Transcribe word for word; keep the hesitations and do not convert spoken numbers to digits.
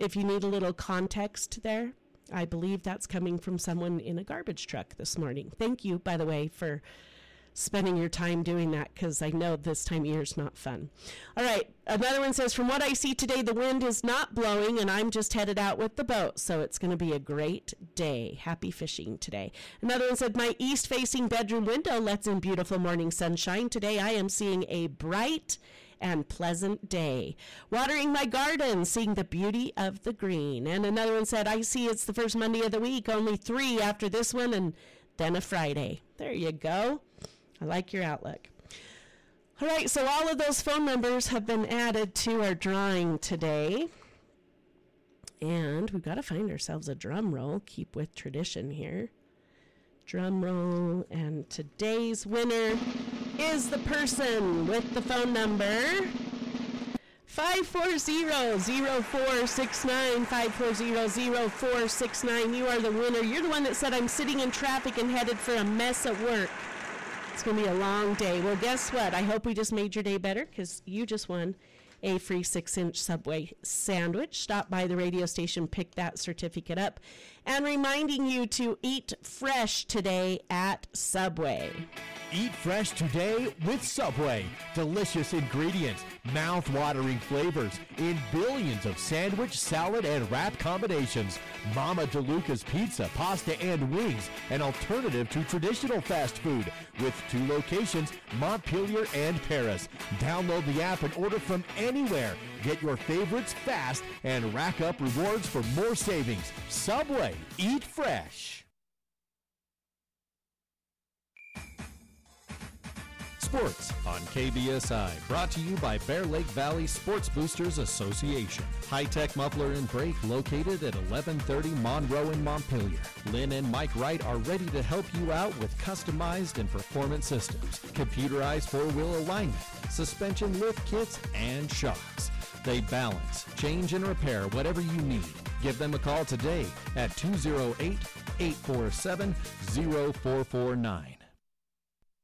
if you need a little context there, I believe that's coming from someone in a garbage truck this morning. Thank you, by the way, for spending your time doing that, because I know this time of year is not fun. All right, another one says, from what I see today, the wind is not blowing, and I'm just headed out with the boat, so it's going to be a great day. Happy fishing today. Another one said, my east-facing bedroom window lets in beautiful morning sunshine. Today I am seeing a bright and pleasant day. Watering my garden, seeing the beauty of the green. And another one said, I see it's the first Monday of the week, only three after this one, and then a Friday. There you go. I like your outlook. All right, so all of those phone numbers have been added to our drawing today. And we've got to find ourselves a drum roll. Keep with tradition here. Drum roll. And today's winner is the person with the phone number five four zero, zero four six nine, five four zero, zero four six nine. You are the winner. You're the one that said, I'm sitting in traffic and headed for a mess at work. It's going to be a long day. Well, guess what? I hope we just made your day better, because you just won a free six-inch Subway sandwich. Stop by the radio station, pick that certificate up, and reminding you to eat fresh today at Subway. Eat fresh today with Subway. Delicious ingredients, mouth-watering flavors in billions of sandwich, salad, and wrap combinations. Mama DeLuca's Pizza, Pasta, and Wings, an alternative to traditional fast food, with two locations, Montpelier and Paris. Download the app and order from anywhere. Get your favorites fast and rack up rewards for more savings. Subway, eat fresh. Sports on K B S I, brought to you by Bear Lake Valley Sports Boosters Association. High-tech muffler and brake located at eleven thirty Monroe in Montpelier. Lynn and Mike Wright are ready to help you out with customized and performance systems, computerized four-wheel alignment, suspension lift kits, and shocks. They balance, change, and repair whatever you need. Give them a call today at two oh eight, eight four seven, oh four four nine.